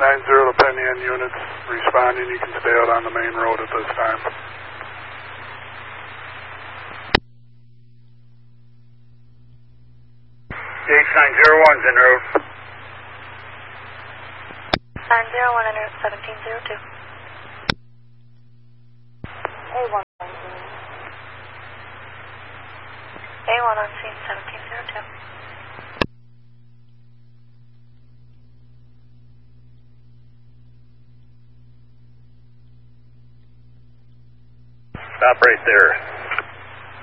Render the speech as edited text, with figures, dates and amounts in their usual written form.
9-0 to Penn Yan units responding. You can stay out on the main road at this time. DH901's en route. 901 en route 1702. A1 on scene 1702. Stop right there.